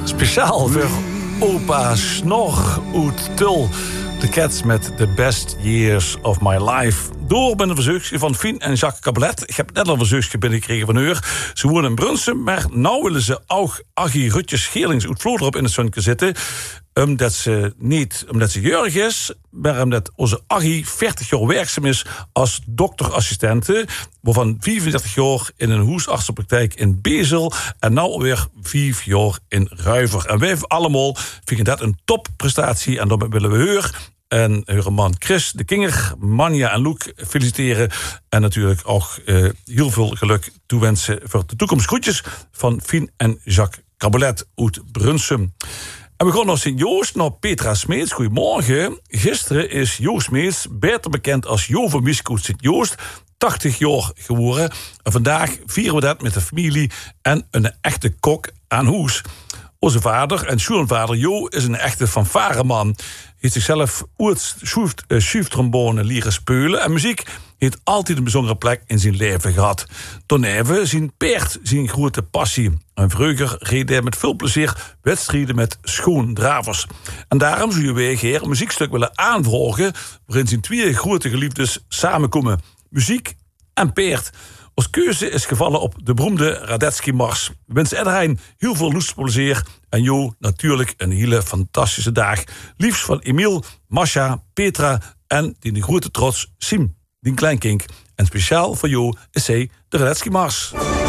Speciaal voor opa Snor uit Tul. De Cats met The Best Years of My Life. Door met een verzoekje van Fien en Jacques Cabalet. Ik heb net al een verzoekje binnengekregen van haar. Ze wonen in Brunsum, maar nou willen ze ook Aggie Rutjes Geerlings uit Vlodrop in het zonnetje zitten. Omdat ze jeurig is, maar omdat onze Aggie 40 jaar werkzaam is als dokterassistente. Waarvan 35 jaar in een huisartsenpraktijk in Bezel. En nu alweer 5 jaar in Ruiver. En wij allemaal vinden dat een topprestatie. En daarmee willen we haar en hun man Chris de Kinger, Manja en Loek feliciteren. En natuurlijk ook heel veel geluk toewensen voor de toekomst. Groetjes van Fien en Jacques Cabalet uit Brunsum. En we gaan naar Sint-Joost, naar Petra Smeets. Goedemorgen. Gisteren is Joost Smeets, beter bekend als Jo van Misk uit Sint-Joost, 80 jaar geworden. En vandaag vieren we dat met de familie en een echte kok aan huis. Onze vader en schoonvader Jo is een echte fanfareman. Heeft zichzelf uit schuiftrombone leren spelen. En muziek heeft altijd een bijzondere plek in zijn leven gehad. Daarnaast zijn paard zijn grote passie. En vroeger reed hij met veel plezier wedstrijden met schoondravers. En daarom zou je weer een muziekstuk willen aanvragen waarin zijn twee grote geliefdes samenkomen. Muziek en paard. Ons keuze is gevallen op de beroemde Radetzky-mars. We wensen iedereen heel veel luisterplezier. En Jo natuurlijk een hele fantastische dag. Liefst van Emiel, Masha, Petra en die grote trots Siem, die kleinkink. En speciaal voor Jo is zij de Radetzky-mars.